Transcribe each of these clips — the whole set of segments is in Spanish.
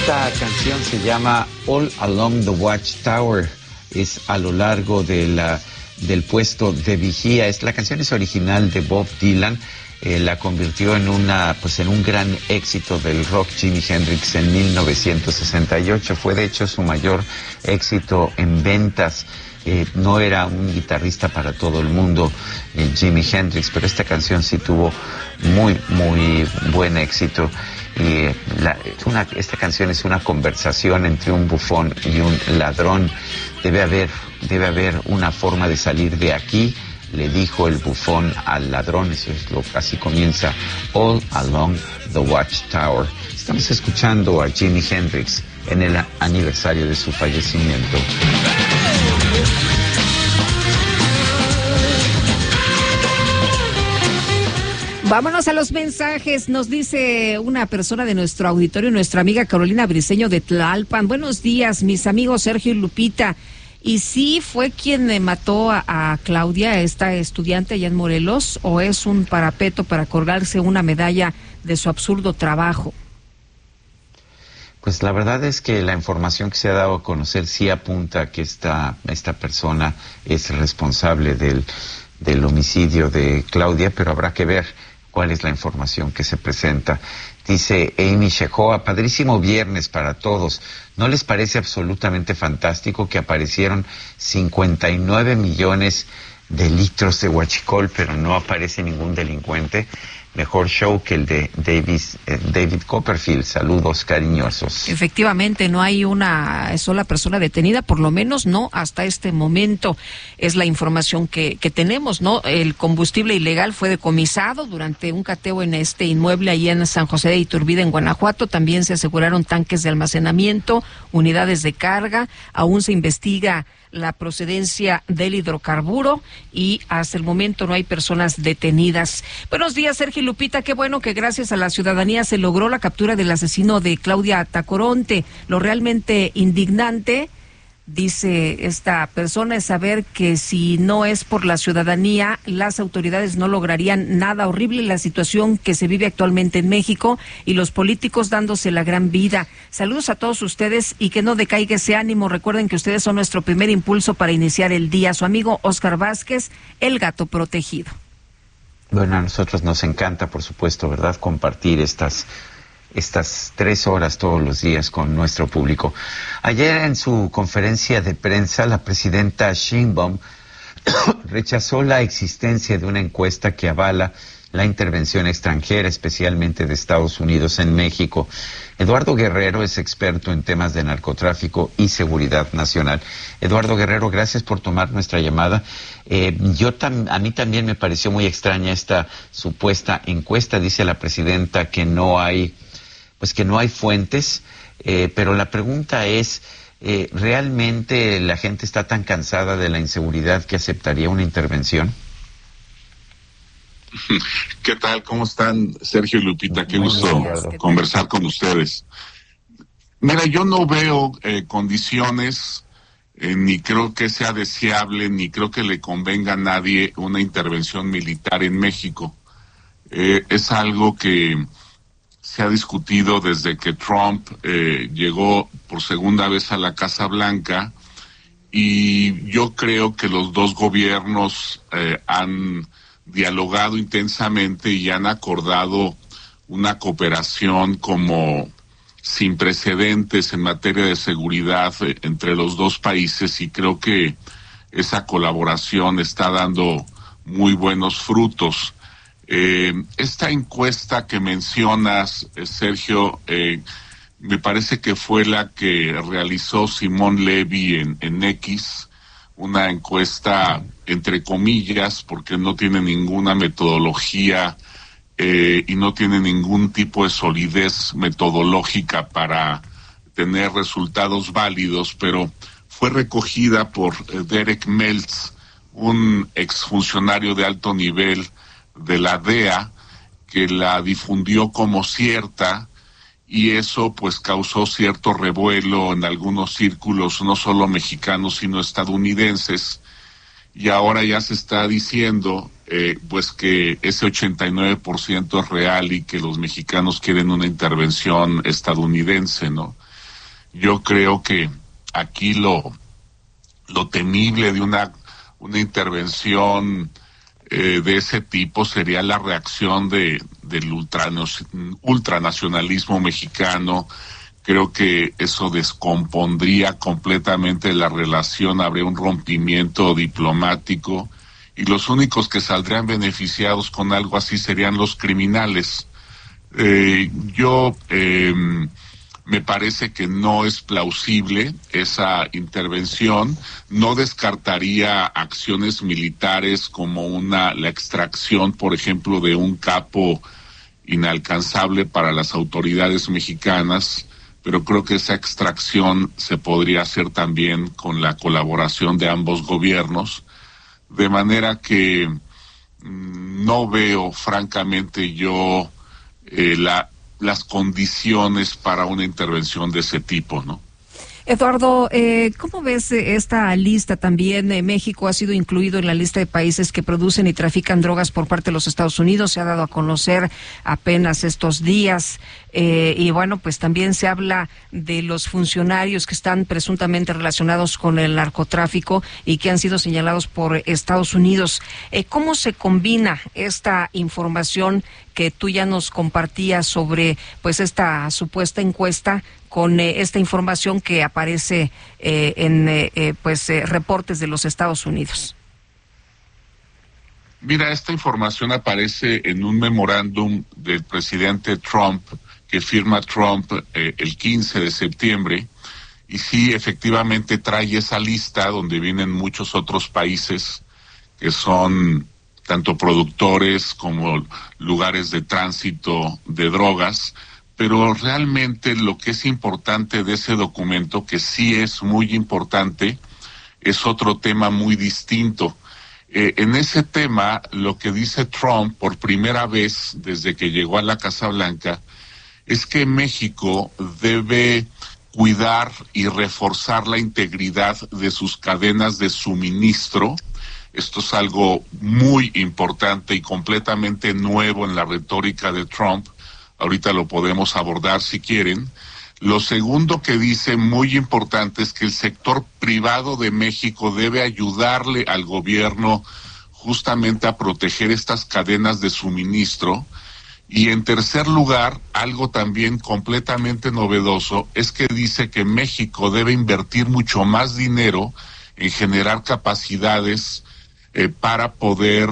Esta canción se llama All Along the Watchtower, es a lo largo del puesto de vigía. La canción es original de Bob Dylan, la convirtió en un gran éxito del rock Jimi Hendrix en 1968. Fue de hecho su mayor éxito en ventas. No era un guitarrista para todo el mundo, Jimi Hendrix, pero esta canción sí tuvo muy, muy buen éxito. Esta canción es una conversación entre un bufón y un ladrón. Debe haber una forma de salir de aquí, le dijo el bufón al ladrón. Así comienza All Along the Watchtower. Estamos escuchando a Jimi Hendrix en el aniversario de su fallecimiento. Vámonos a los mensajes. Nos dice una persona de nuestro auditorio, nuestra amiga Carolina Briceño de Tlalpan. Buenos días, mis amigos Sergio y Lupita. ¿Y sí fue quien mató a Claudia, esta estudiante allá en Morelos, o es un parapeto para colgarse una medalla de su absurdo trabajo? Pues la verdad es que la información que se ha dado a conocer sí apunta a que esta persona es responsable del homicidio de Claudia, pero habrá que ver cuál es la información que se presenta. Dice Amy Shehoa, padrísimo viernes para todos. ¿No les parece absolutamente fantástico que aparecieron 59 millones de litros de huachicol, pero no aparece ningún delincuente? Mejor show que el de David Copperfield. Saludos cariñosos. Efectivamente, no hay una sola persona detenida, por lo menos no hasta este momento. Es la información que tenemos, ¿no? El combustible ilegal fue decomisado durante un cateo en este inmueble ahí en San José de Iturbide, en Guanajuato. También se aseguraron tanques de almacenamiento, unidades de carga. Aún se investiga la procedencia del hidrocarburo y hasta el momento no hay personas detenidas. Buenos días, Sergio y Lupita. Qué bueno que gracias a la ciudadanía se logró la captura del asesino de Claudia Tacoronte. Lo realmente indignante, dice esta persona, es saber que si no es por la ciudadanía, las autoridades no lograrían nada. Horrible la situación que se vive actualmente en México y los políticos dándose la gran vida. Saludos a todos ustedes y que no decaiga ese ánimo. Recuerden que ustedes son nuestro primer impulso para iniciar el día. Su amigo Oscar Vázquez, el gato protegido. Bueno, a nosotros nos encanta, por supuesto, ¿verdad?, compartir estas 3 horas todos los días con nuestro público. Ayer en su conferencia de prensa, la presidenta Sheinbaum rechazó la existencia de una encuesta que avala la intervención extranjera, especialmente de Estados Unidos en México. Eduardo Guerrero es experto en temas de narcotráfico y seguridad nacional. Eduardo Guerrero, gracias por tomar nuestra llamada. A mí también me pareció muy extraña esta supuesta encuesta. Dice la presidenta que no hay fuentes, pero la pregunta es, ¿realmente la gente está tan cansada de la inseguridad que aceptaría una intervención? ¿Qué tal? ¿Cómo están, Sergio y Lupita? Qué gusto conversar con ustedes. Mira, yo no veo condiciones, ni creo que sea deseable, ni creo que le convenga a nadie una intervención militar en México. Es algo que se ha discutido desde que Trump llegó por segunda vez a la Casa Blanca, y yo creo que los dos gobiernos han dialogado intensamente y han acordado una cooperación como sin precedentes en materia de seguridad entre los dos países, y creo que esa colaboración está dando muy buenos frutos. Esta encuesta que mencionas, Sergio, me parece que fue la que realizó Simón Levy en X, una encuesta entre comillas, porque no tiene ninguna metodología y no tiene ningún tipo de solidez metodológica para tener resultados válidos, pero fue recogida por Derek Meltz, un exfuncionario de alto nivel de la DEA, que la difundió como cierta, y eso pues causó cierto revuelo en algunos círculos, no solo mexicanos sino estadounidenses, y ahora ya se está diciendo pues que ese 89% es real y que los mexicanos quieren una intervención estadounidense, ¿no? Yo creo que aquí lo temible de una intervención de ese tipo sería la reacción del ultranacionalismo mexicano. Creo que eso descompondría completamente la relación, habría un rompimiento diplomático y los únicos que saldrían beneficiados con algo así serían los criminales. Me parece que no es plausible esa intervención. No descartaría acciones militares como la extracción, por ejemplo, de un capo inalcanzable para las autoridades mexicanas, pero creo que esa extracción se podría hacer también con la colaboración de ambos gobiernos, de manera que no veo, francamente, yo las condiciones para una intervención de ese tipo, ¿no? Eduardo, ¿cómo ves esta lista también? México ha sido incluido en la lista de países que producen y trafican drogas por parte de los Estados Unidos. Se ha dado a conocer apenas estos días. Y bueno, pues también se habla de los funcionarios que están presuntamente relacionados con el narcotráfico y que han sido señalados por Estados Unidos. ¿Cómo se combina esta información que tú ya nos compartías sobre pues esta supuesta encuesta con esta información que aparece en reportes de los Estados Unidos? Mira, esta información aparece en un memorándum del presidente Trump que firma Trump el 15 de septiembre, y sí, efectivamente trae esa lista donde vienen muchos otros países que son tanto productores como lugares de tránsito de drogas, pero realmente lo que es importante de ese documento, que sí es muy importante, es otro tema muy distinto. En ese tema, lo que dice Trump por primera vez desde que llegó a la Casa Blanca es que México debe cuidar y reforzar la integridad de sus cadenas de suministro. Esto es algo muy importante y completamente nuevo en la retórica de Trump. Ahorita lo podemos abordar si quieren. Lo segundo que dice, muy importante, es que el sector privado de México debe ayudarle al gobierno justamente a proteger estas cadenas de suministro. Y en tercer lugar, algo también completamente novedoso, es que dice que México debe invertir mucho más dinero en generar capacidades para poder,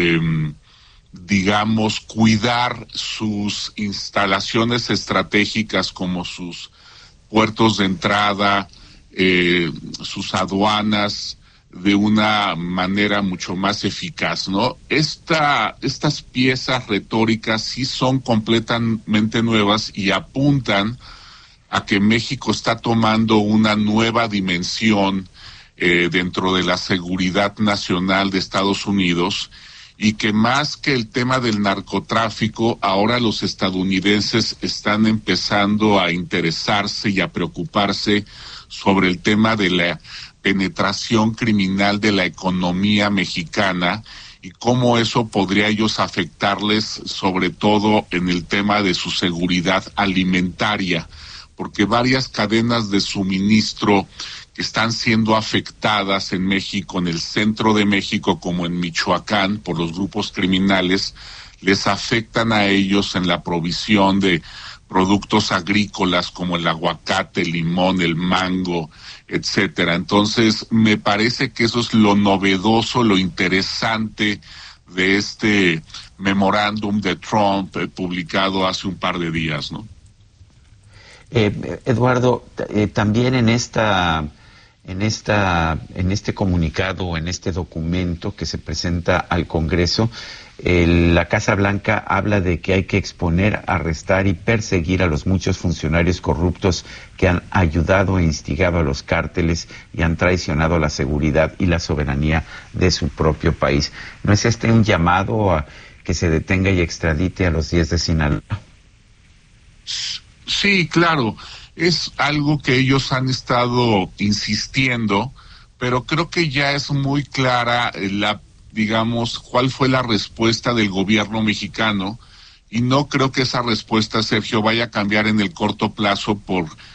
cuidar sus instalaciones estratégicas como sus puertos de entrada, sus aduanas, de una manera mucho más eficaz, ¿no? Estas piezas retóricas sí son completamente nuevas y apuntan a que México está tomando una nueva dimensión dentro de la seguridad nacional de Estados Unidos, y que más que el tema del narcotráfico, ahora los estadounidenses están empezando a interesarse y a preocuparse sobre el tema de la penetración criminal de la economía mexicana y cómo eso podría ellos afectarles, sobre todo en el tema de su seguridad alimentaria, porque varias cadenas de suministro que están siendo afectadas en México, en el centro de México como en Michoacán, por los grupos criminales, les afectan a ellos en la provisión de productos agrícolas como el aguacate, el limón, el mango, etcétera. Entonces, me parece que eso es lo novedoso, lo interesante de este memorándum de Trump publicado hace un par de días, ¿no? Eduardo, también en este comunicado, en este documento que se presenta al Congreso, la Casa Blanca habla de que hay que exponer, arrestar y perseguir a los muchos funcionarios corruptos que han ayudado e instigado a los cárteles y han traicionado la seguridad y la soberanía de su propio país. ¿No es este un llamado a que se detenga y extradite a los 10 de Sinaloa? Sí, claro. Es algo que ellos han estado insistiendo, pero creo que ya es muy clara cuál fue la respuesta del gobierno mexicano, y no creo que esa respuesta, Sergio, vaya a cambiar en el corto plazo por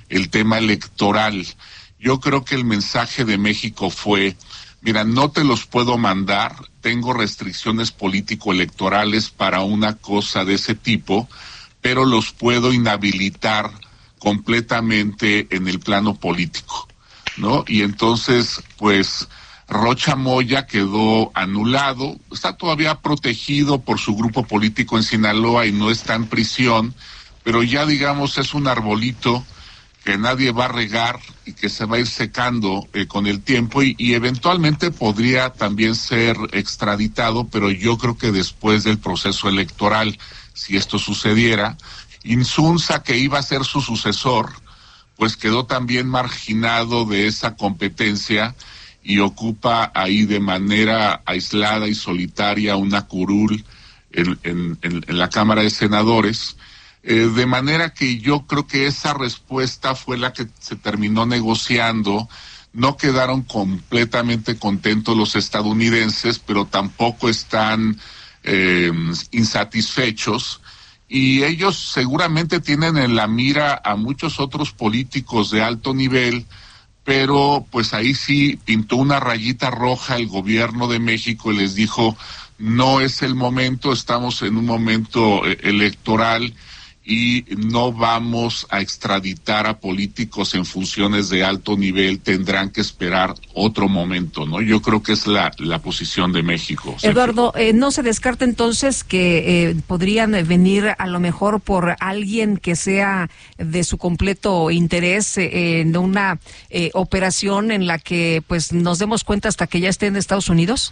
el tema electoral. Yo creo que el mensaje de México fue: mira, no te los puedo mandar, tengo restricciones político-electorales para una cosa de ese tipo, pero los puedo inhabilitar completamente en el plano político, ¿no? Y entonces, pues, Rocha Moya quedó anulado, está todavía protegido por su grupo político en Sinaloa y no está en prisión, pero ya, digamos, es un arbolito que nadie va a regar y que se va a ir secando con el tiempo y eventualmente podría también ser extraditado, pero yo creo que después del proceso electoral, si esto sucediera. Insunza, que iba a ser su sucesor, pues quedó también marginado de esa competencia y ocupa ahí de manera aislada y solitaria una curul en la Cámara de Senadores. De manera que yo creo que esa respuesta fue la que se terminó negociando. No quedaron completamente contentos los estadounidenses, pero tampoco están insatisfechos. Y ellos seguramente tienen en la mira a muchos otros políticos de alto nivel, pero pues ahí sí pintó una rayita roja el gobierno de México y les dijo: no es el momento, estamos en un momento electoral y no vamos a extraditar a políticos en funciones de alto nivel, tendrán que esperar otro momento, ¿no? Yo creo que es la posición de México. Eduardo, ¿no se descarta entonces que podrían venir a lo mejor por alguien que sea de su completo interés en una operación en la que pues nos demos cuenta hasta que ya esté en Estados Unidos?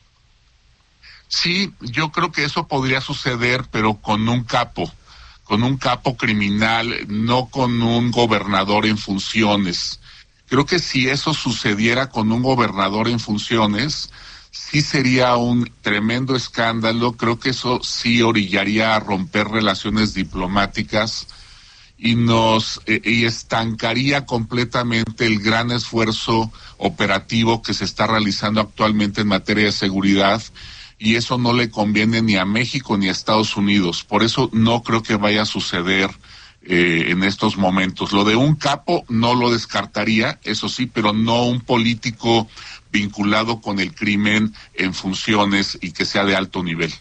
Sí, yo creo que eso podría suceder, pero con un capo criminal, no con un gobernador en funciones. Creo que si eso sucediera con un gobernador en funciones, sí sería un tremendo escándalo. Creo que eso sí orillaría a romper relaciones diplomáticas y estancaría completamente el gran esfuerzo operativo que se está realizando actualmente en materia de seguridad. Y eso no le conviene ni a México ni a Estados Unidos. Por eso no creo que vaya a suceder en estos momentos. Lo de un capo no lo descartaría, eso sí, pero no un político vinculado con el crimen en funciones y que sea de alto nivel.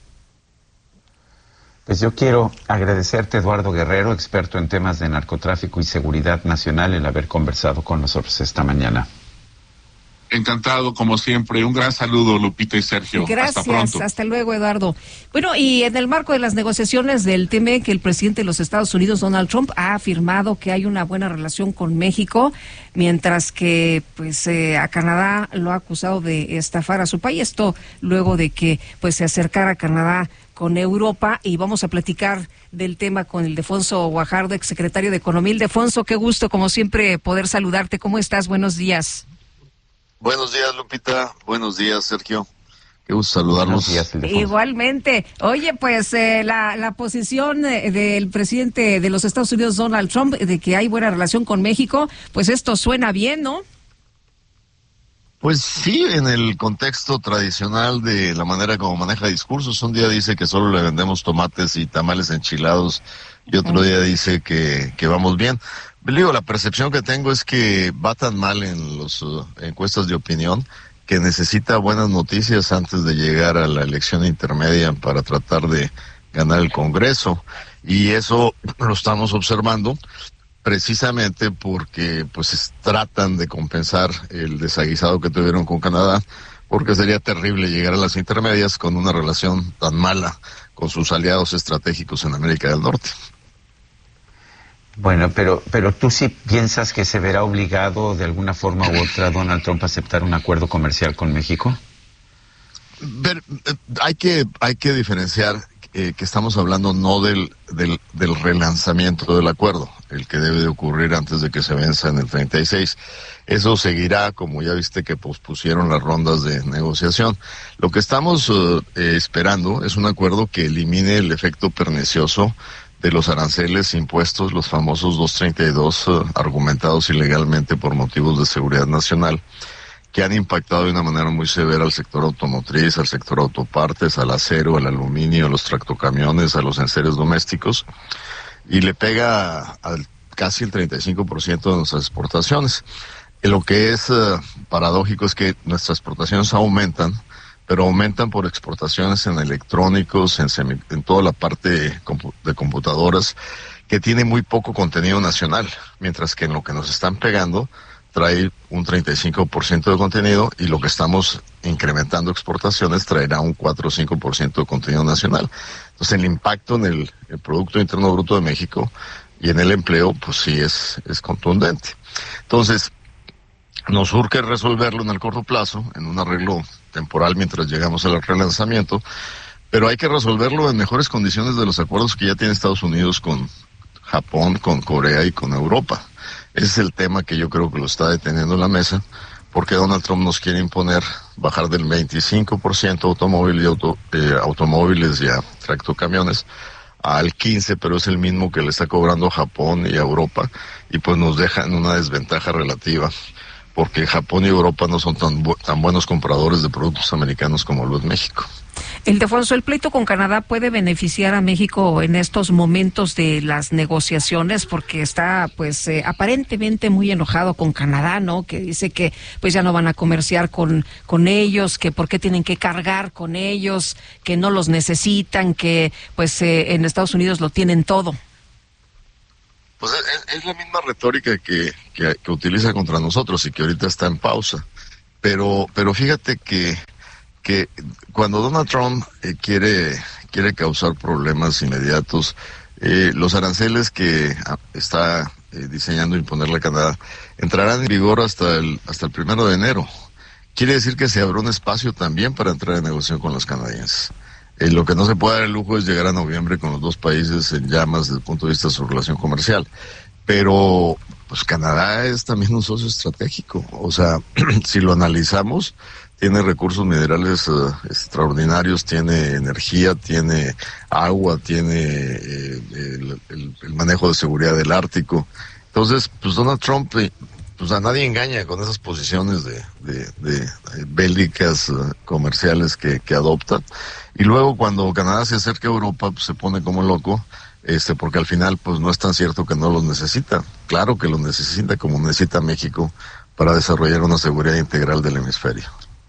Pues yo quiero agradecerte, Eduardo Guerrero, experto en temas de narcotráfico y seguridad nacional, el haber conversado con nosotros esta mañana. Encantado, como siempre. Un gran saludo, Lupita y Sergio. Gracias, hasta pronto. Hasta luego, Eduardo. Bueno, y en el marco de las negociaciones del TMEC, el presidente de los Estados Unidos, Donald Trump, ha afirmado que hay una buena relación con México, mientras que pues a Canadá lo ha acusado de estafar a su país. Esto luego de que pues se acercara a Canadá con Europa, y vamos a platicar del tema con Ildefonso Guajardo, exsecretario de Economía. Ildefonso, qué gusto, como siempre, poder saludarte. ¿Cómo estás? Buenos días. Buenos días, Lupita. Buenos días, Sergio. Qué gusto saludarnos. Buenos días, igualmente. Oye, pues la posición del presidente de los Estados Unidos, Donald Trump, de que hay buena relación con México, pues esto suena bien, ¿no? Pues sí, en el contexto tradicional de la manera como maneja discursos. Un día dice que solo le vendemos tomates y tamales enchilados y otro día dice que vamos bien. Digo, la percepción que tengo es que va tan mal en las encuestas de opinión que necesita buenas noticias antes de llegar a la elección intermedia para tratar de ganar el Congreso. Y eso lo estamos observando precisamente porque pues tratan de compensar el desaguisado que tuvieron con Canadá, porque sería terrible llegar a las intermedias con una relación tan mala con sus aliados estratégicos en América del Norte. Bueno, pero tú sí piensas que se verá obligado de alguna forma u otra Donald Trump a aceptar un acuerdo comercial con México. Hay que diferenciar que estamos hablando no del relanzamiento del acuerdo, el que debe de ocurrir antes de que se venza en el 36. Eso seguirá, como ya viste que pospusieron las rondas de negociación. Lo que estamos esperando es un acuerdo que elimine el efecto pernicioso de los aranceles impuestos, los famosos 232, argumentados ilegalmente por motivos de seguridad nacional, que han impactado de una manera muy severa al sector automotriz, al sector autopartes, al acero, al aluminio, a los tractocamiones, a los enseres domésticos, y le pega al casi el 35% de nuestras exportaciones. Lo que es paradójico es que nuestras exportaciones aumentan, pero aumentan por exportaciones en electrónicos, en toda la parte de computadoras, que tiene muy poco contenido nacional, mientras que en lo que nos están pegando trae un 35% de contenido, y lo que estamos incrementando exportaciones traerá un 4 o 5% de contenido nacional. Entonces el impacto en el Producto Interno Bruto de México y en el empleo, pues sí es contundente. Entonces, nos urge resolverlo en el corto plazo, en un arreglo temporal mientras llegamos al relanzamiento, pero hay que resolverlo en mejores condiciones de los acuerdos que ya tiene Estados Unidos con Japón, con Corea y con Europa. Ese es el tema que yo creo que lo está deteniendo en la mesa, porque Donald Trump nos quiere imponer bajar del 25% automóviles y a tractocamiones al 15%, pero es el mismo que le está cobrando Japón y a Europa, y pues nos deja en una desventaja relativa, porque Japón y Europa no son tan buenos compradores de productos americanos como lo es México. Ildefonso, ¿el pleito con Canadá puede beneficiar a México en estos momentos de las negociaciones? Porque está, pues, aparentemente muy enojado con Canadá, ¿no? Que dice que, pues, ya no van a comerciar con ellos, que por qué tienen que cargar con ellos, que no los necesitan, que, pues, en Estados Unidos lo tienen todo. Pues es la misma retórica que utiliza contra nosotros y que ahorita está en pausa. Pero fíjate que cuando Donald Trump quiere causar problemas inmediatos, los aranceles que está diseñando imponerle a Canadá entrarán en vigor hasta el 1 de enero. Quiere decir que se abre un espacio también para entrar en negociación con los canadienses. Lo que no se puede dar el lujo es llegar a noviembre con los dos países en llamas desde el punto de vista de su relación comercial. Pero pues Canadá es también un socio estratégico. O sea, si lo analizamos, tiene recursos minerales extraordinarios, tiene energía, tiene agua, tiene el manejo de seguridad del Ártico. Entonces, pues Donald Trump, pues a nadie engaña con esas posiciones de bélicas comerciales que adopta. Y luego cuando Canadá se acerca a Europa, pues se pone como loco, porque al final pues no es tan cierto que no los necesita. Claro que los necesita, como necesita México para desarrollar una seguridad integral del hemisferio.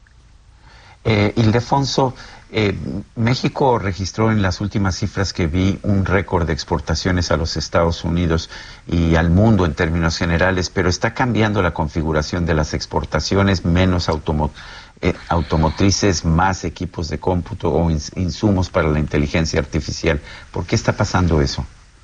Ildefonso, México registró en las últimas cifras que vi un récord de exportaciones a los Estados Unidos y al mundo en términos generales, pero está cambiando la configuración de las exportaciones, menos automotrices, más equipos de cómputo o insumos para la inteligencia artificial. ¿Por qué está pasando eso?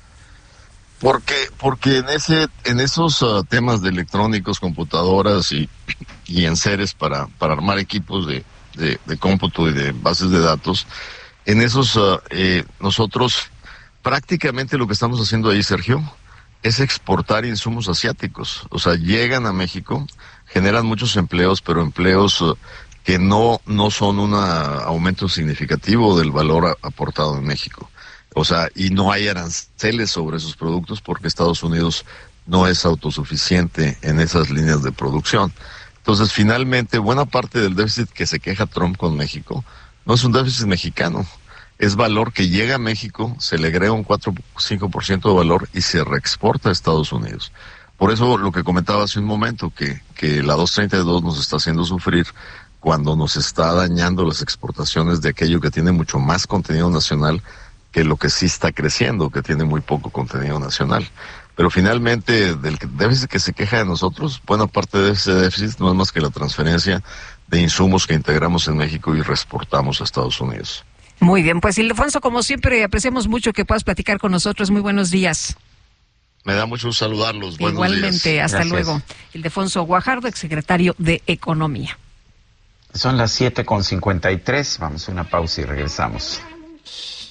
Porque en esos temas de electrónicos, computadoras y enseres para armar equipos de cómputo y de bases de datos, en esos nosotros prácticamente lo que estamos haciendo ahí, Sergio, es exportar insumos asiáticos. O sea, llegan a México, generan muchos empleos, pero empleos que no son un aumento significativo del valor aportado en México. O sea, y no hay aranceles sobre esos productos porque Estados Unidos no es autosuficiente en esas líneas de producción. Entonces, finalmente, buena parte del déficit que se queja Trump con México no es un déficit mexicano, es valor que llega a México, se le agrega un 4 o 5% de valor y se reexporta a Estados Unidos. Por eso lo que comentaba hace un momento, que la 232 nos está haciendo sufrir cuando nos está dañando las exportaciones de aquello que tiene mucho más contenido nacional que lo que sí está creciendo, que tiene muy poco contenido nacional. Pero finalmente, del déficit que se queja de nosotros, buena parte de ese déficit no es más que la transferencia de insumos que integramos en México y reexportamos a Estados Unidos. Muy bien, pues Ildefonso, como siempre, apreciamos mucho que puedas platicar con nosotros. Muy buenos días. Me da mucho saludarlos. Buenos Igualmente, días. hasta Gracias. luego. Ildefonso Guajardo, exsecretario de Economía. Son las 7:53, vamos a una pausa y regresamos.